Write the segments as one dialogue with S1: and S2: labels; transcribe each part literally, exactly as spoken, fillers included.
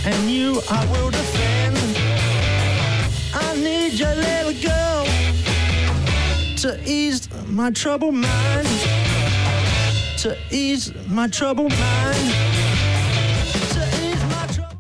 S1: and you I will defend. I need your little girl to ease my troubled mind, to ease my troubled mind, to ease my troubled...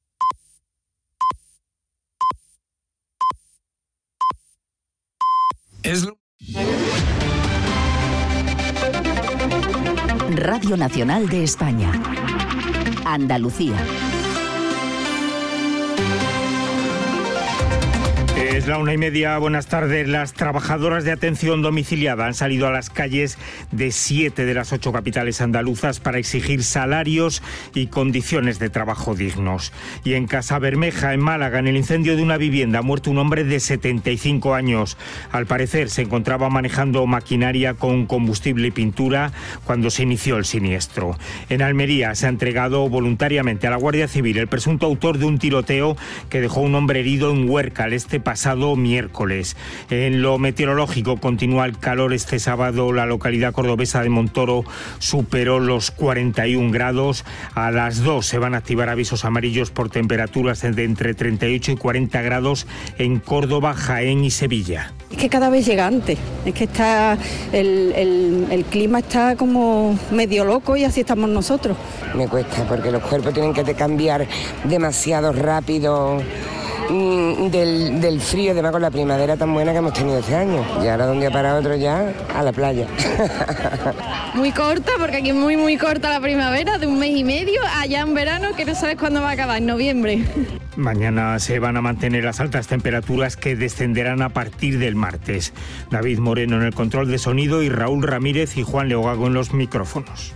S2: Es lo...
S3: Radio Nacional de España. Andalucía.
S4: Es la una y media, buenas tardes. Las trabajadoras de atención domiciliada han salido a las calles de siete de las ocho capitales andaluzas para exigir salarios y condiciones de trabajo dignos. Y en Casabermeja, en Málaga, en el incendio de una vivienda, ha muerto un hombre de setenta y cinco años. Al parecer se encontraba manejando maquinaria con combustible y pintura cuando se inició el siniestro. En Almería se ha entregado voluntariamente a la Guardia Civil el presunto autor de un tiroteo que dejó un hombre herido en Huércal este pasado miércoles. En lo meteorológico, continúa el calor. Este sábado la localidad cordobesa de Montoro superó los cuarenta y un grados. A las dos se van a activar avisos amarillos por temperaturas de entre treinta y ocho y cuarenta grados en Córdoba, Jaén y Sevilla.
S5: Es que cada vez llega antes, es que está el, el, el clima está como medio loco y así estamos nosotros.
S6: Me cuesta porque los cuerpos tienen que cambiar demasiado rápido. Del, del frío, además con la primavera tan buena que hemos tenido este año. Y ahora de un día para otro ya a la playa.
S7: Muy corta, porque aquí es muy muy corta la primavera, de un mes y medio, allá en verano que no sabes cuándo va a acabar, en noviembre.
S4: Mañana se van a mantener las altas temperaturas que descenderán a partir del martes. David Moreno en el control de sonido y Raúl Ramírez y Juan Leogago en los micrófonos.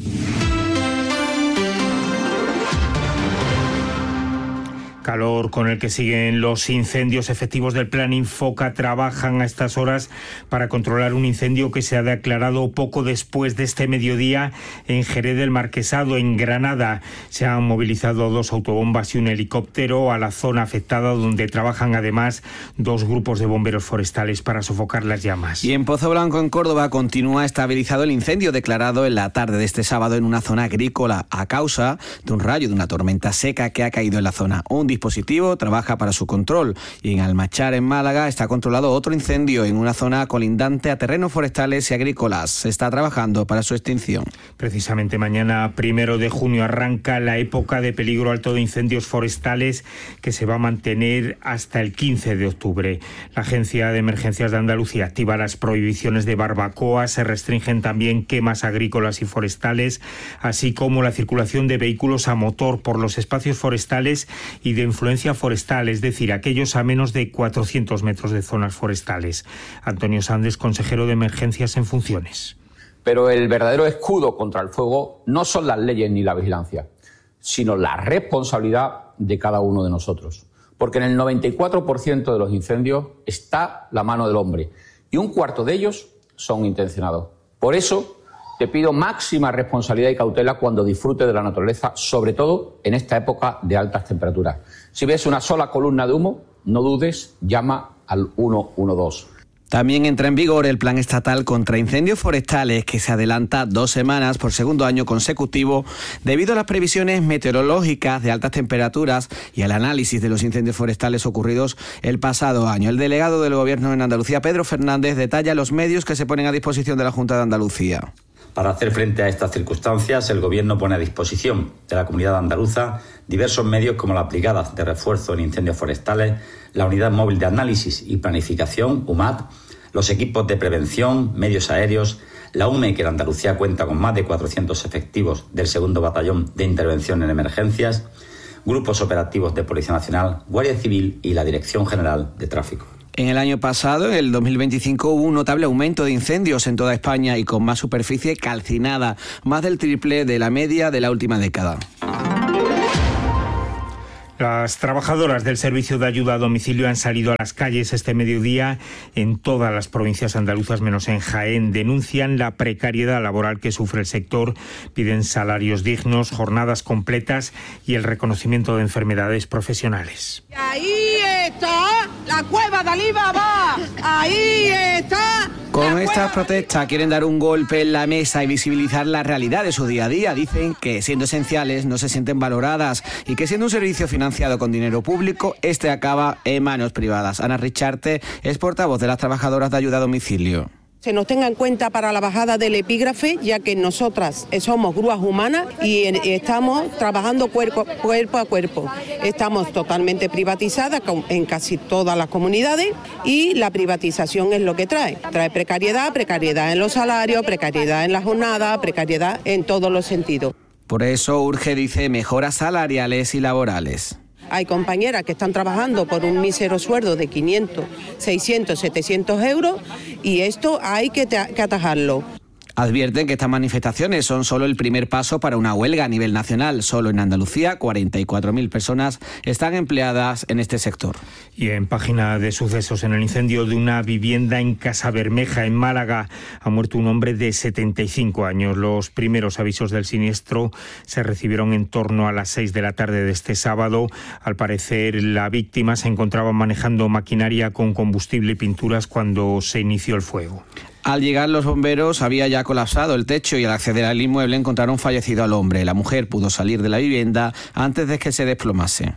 S4: Calor con el que siguen los incendios. Efectivos del Plan Infoca trabajan a estas horas para controlar un incendio que se ha declarado poco después de este mediodía en Jerez del Marquesado, en Granada. Se han movilizado dos autobombas y un helicóptero a la zona afectada, donde trabajan además dos grupos de bomberos forestales para sofocar las llamas.
S2: Y en Pozo Blanco, en Córdoba, continúa estabilizado el incendio declarado en la tarde de este sábado en una zona agrícola a causa de un rayo de una tormenta seca que ha caído en la zona. Un dispositivo trabaja para su control, y en Almachar, en Málaga, está controlado otro incendio en una zona colindante a terrenos forestales y agrícolas. Se está trabajando para su extinción.
S4: Precisamente mañana, primero de junio, arranca la época de peligro alto de incendios forestales, que se va a mantener hasta el quince de octubre. La Agencia de Emergencias de Andalucía activa las prohibiciones de barbacoa, se restringen también quemas agrícolas y forestales, así como la circulación de vehículos a motor por los espacios forestales y de influencia forestal, es decir, aquellos a menos de cuatrocientos metros de zonas forestales. Antonio Sandes, consejero de Emergencias en funciones.
S8: Pero el verdadero escudo contra el fuego no son las leyes ni la vigilancia, sino la responsabilidad de cada uno de nosotros. Porque en el noventa y cuatro por ciento de los incendios está la mano del hombre y un cuarto de ellos son intencionados. Por eso te pido máxima responsabilidad y cautela cuando disfrutes de la naturaleza, sobre todo en esta época de altas temperaturas. Si ves una sola columna de humo, no dudes, llama al uno uno dos.
S2: También entra en vigor el Plan Estatal contra Incendios Forestales, que se adelanta dos semanas por segundo año consecutivo debido a las previsiones meteorológicas de altas temperaturas y al análisis de los incendios forestales ocurridos el pasado año. El delegado del Gobierno en Andalucía, Pedro Fernández, detalla los medios que se ponen a disposición de la Junta de Andalucía.
S9: Para hacer frente a estas circunstancias, el Gobierno pone a disposición de la comunidad andaluza diversos medios como las brigadas de refuerzo en incendios forestales, la Unidad Móvil de Análisis y Planificación, U M A P, los equipos de prevención, medios aéreos, la U M E, que en Andalucía cuenta con más de cuatrocientos efectivos del segundo Batallón de Intervención en Emergencias, grupos operativos de Policía Nacional, Guardia Civil y la Dirección General de Tráfico.
S2: En el año pasado, en el dos mil veinticinco, hubo un notable aumento de incendios en toda España y con más superficie calcinada, más del triple de la media de la última década.
S4: Las trabajadoras del Servicio de Ayuda a Domicilio han salido a las calles este mediodía en todas las provincias andaluzas, menos en Jaén. Denuncian la precariedad laboral que sufre el sector, piden salarios dignos, jornadas completas y el reconocimiento de enfermedades profesionales.
S10: Ahí está la cueva de Alibaba, ahí está
S2: Con estas protestas quieren dar un golpe en la mesa y visibilizar la realidad de su día a día. Dicen que siendo esenciales no se sienten valoradas y que siendo un servicio financiado con dinero público, este acaba en manos privadas. Ana Richarte es portavoz de las trabajadoras de ayuda a domicilio.
S10: Se nos tenga en cuenta para la bajada del epígrafe, ya que nosotras somos grúas humanas y estamos trabajando cuerpo, cuerpo a cuerpo. Estamos totalmente privatizadas en casi todas las comunidades y la privatización es lo que trae. Trae precariedad, precariedad en los salarios, precariedad en la jornada, precariedad en todos los sentidos.
S2: Por eso urge, dice, mejoras salariales y laborales.
S10: Hay compañeras que están trabajando por un mísero sueldo de quinientos, seiscientos, setecientos euros y esto hay que, que atajarlo.
S2: Advierten que estas manifestaciones son solo el primer paso para una huelga a nivel nacional. Solo en Andalucía, cuarenta y cuatro mil personas están empleadas en este sector.
S4: Y en página de sucesos, en el incendio de una vivienda en Casabermeja, en Málaga, ha muerto un hombre de setenta y cinco años. Los primeros avisos del siniestro se recibieron en torno a las seis de la tarde de este sábado. Al parecer, la víctima se encontraba manejando maquinaria con combustible y pinturas cuando se inició el fuego.
S2: Al llegar los bomberos había ya colapsado el techo y al acceder al inmueble encontraron fallecido al hombre. La mujer pudo salir de la vivienda antes de que se desplomase.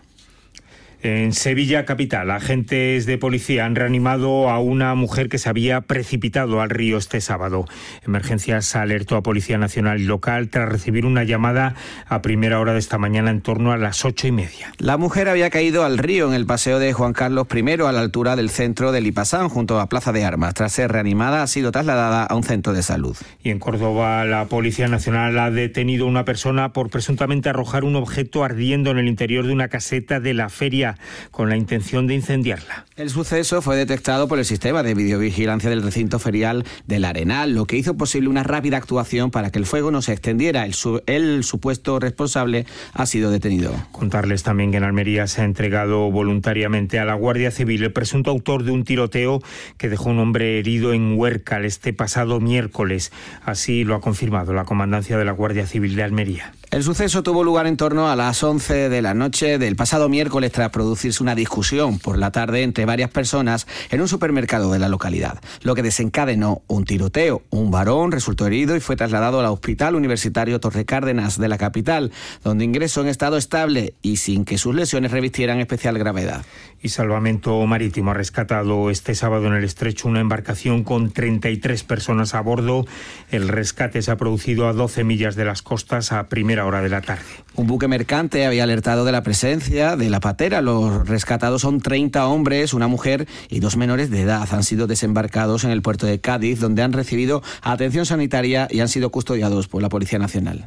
S4: En Sevilla capital, agentes de policía han reanimado a una mujer que se había precipitado al río este sábado. Emergencias alertó a Policía Nacional y Local tras recibir una llamada a primera hora de esta mañana en torno a las ocho y media.
S2: La mujer había caído al río en el paseo de Juan Carlos primero a la altura del centro de Lipasán, junto a Plaza de Armas. Tras ser reanimada, ha sido trasladada a un centro de salud.
S4: Y en Córdoba, la Policía Nacional ha detenido a una persona por presuntamente arrojar un objeto ardiendo en el interior de una caseta de la feria, con la intención de incendiarla.
S2: El suceso fue detectado por el sistema de videovigilancia del recinto ferial del Arenal, lo que hizo posible una rápida actuación para que el fuego no se extendiera. El, su el supuesto responsable ha sido detenido.
S4: Contarles también que en Almería se ha entregado voluntariamente a la Guardia Civil el presunto autor de un tiroteo que dejó un hombre herido en Huércal este pasado miércoles. Así lo ha confirmado la Comandancia de la Guardia Civil de Almería.
S2: El suceso tuvo lugar en torno a las once de la noche del pasado miércoles tras producirse una discusión por la tarde entre varias personas en un supermercado de la localidad, lo que desencadenó un tiroteo. Un varón resultó herido y fue trasladado al Hospital Universitario Torre Cárdenas de la capital, donde ingresó en estado estable y sin que sus lesiones revistieran especial gravedad.
S4: Y Salvamento Marítimo ha rescatado este sábado en el Estrecho una embarcación con treinta y tres personas a bordo. El rescate se ha producido a doce millas de las costas a primera hora de la tarde.
S2: Un buque mercante había alertado de la presencia de la patera. Los rescatados son treinta hombres, una mujer y dos menores de edad. Han sido desembarcados en el puerto de Cádiz, donde han recibido atención sanitaria y han sido custodiados por la Policía Nacional.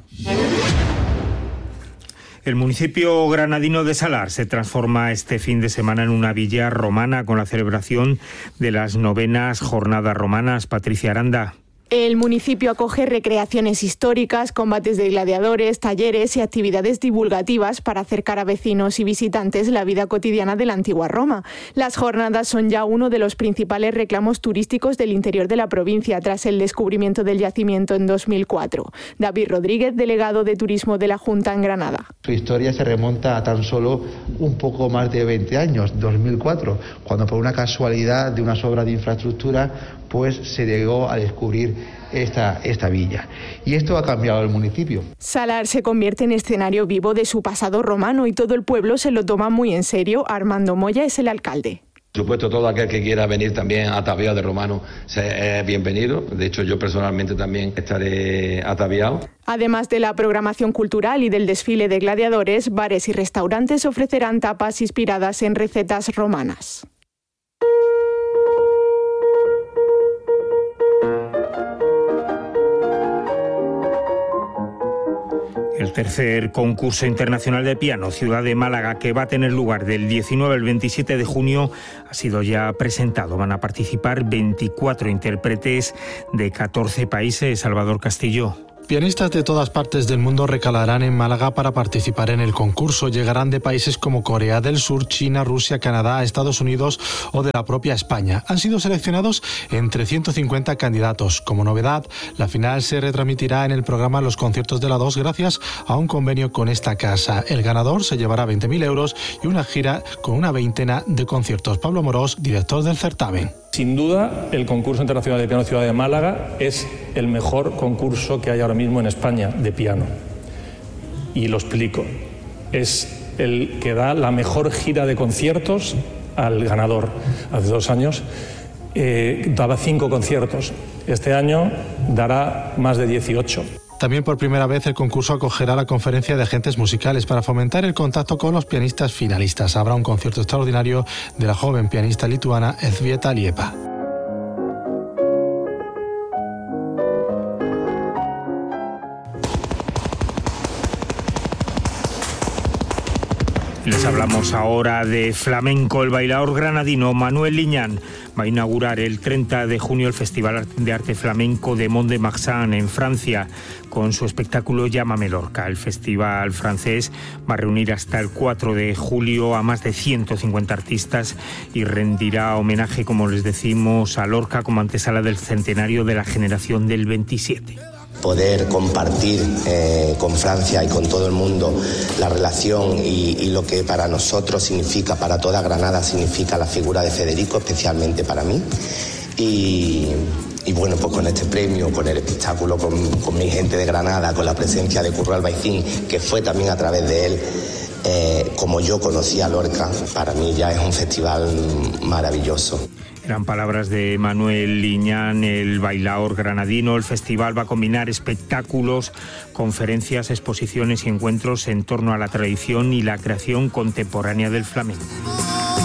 S4: El municipio granadino de Salar se transforma este fin de semana en una villa romana con la celebración de las novenas jornadas romanas. Patricia Aranda.
S11: El municipio acoge recreaciones históricas, combates de gladiadores, talleres y actividades divulgativas para acercar a vecinos y visitantes la vida cotidiana de la antigua Roma. Las jornadas son ya uno de los principales reclamos turísticos del interior de la provincia tras el descubrimiento del yacimiento en dos mil cuatro. David Rodríguez, delegado de Turismo de la Junta en Granada.
S12: Su historia se remonta a tan solo un poco más de veinte años, dos mil cuatro, cuando por una casualidad de unas obras de infraestructura pues se llegó a descubrir esta, esta villa. Y esto ha cambiado el municipio.
S11: Salar se convierte en escenario vivo de su pasado romano y todo el pueblo se lo toma muy en serio. Armando Moya es el alcalde.
S13: Por supuesto, todo aquel que quiera venir también ataviado de romano es bienvenido. De hecho, yo personalmente también estaré ataviado.
S11: Además de la programación cultural y del desfile de gladiadores, bares y restaurantes ofrecerán tapas inspiradas en recetas romanas.
S4: El tercer concurso internacional de piano Ciudad de Málaga, que va a tener lugar del diecinueve al veintisiete de junio, ha sido ya presentado. Van a participar veinticuatro intérpretes de catorce países. Salvador Castillo.
S14: Pianistas de todas partes del mundo recalarán en Málaga para participar en el concurso. Llegarán de países como Corea del Sur, China, Rusia, Canadá, Estados Unidos o de la propia España. Han sido seleccionados entre ciento cincuenta candidatos. Como novedad, la final se retransmitirá en el programa Los Conciertos de la dos gracias a un convenio con esta casa. El ganador se llevará veinte mil euros y una gira con una veintena de conciertos. Pablo Morós, director del certamen.
S15: Sin duda, el concurso internacional de piano Ciudad de Málaga es el mejor concurso que hay ahora mismo en España de piano. Y lo explico. Es el que da la mejor gira de conciertos al ganador. Hace dos años eh, daba cinco conciertos. Este año dará más de dieciocho.
S14: También por primera vez el concurso acogerá la conferencia de agentes musicales para fomentar el contacto con los pianistas finalistas. Habrá un concierto extraordinario de la joven pianista lituana Elzbieta Liepa.
S4: Les hablamos ahora de flamenco. El bailaor granadino Manuel Liñán va a inaugurar el treinta de junio el Festival de Arte Flamenco de Mont-de-Marsan en Francia con su espectáculo Llámame Lorca. El festival francés va a reunir hasta el cuatro de julio a más de ciento cincuenta artistas y rendirá homenaje, como les decimos, a Lorca como antesala del centenario de la generación del veintisiete.
S16: Poder compartir eh, con Francia y con todo el mundo la relación y, y lo que para nosotros significa, para toda Granada significa la figura de Federico, especialmente para mí. Y, y bueno, pues con este premio, con el espectáculo, con, con mi gente de Granada, con la presencia de Curro Albaicín, que fue también a través de él, eh, como yo conocí a Lorca, para mí ya es un festival maravilloso.
S4: Eran palabras de Manuel Liñán, el bailaor granadino. El festival va a combinar espectáculos, conferencias, exposiciones y encuentros en torno a la tradición y la creación contemporánea del flamenco.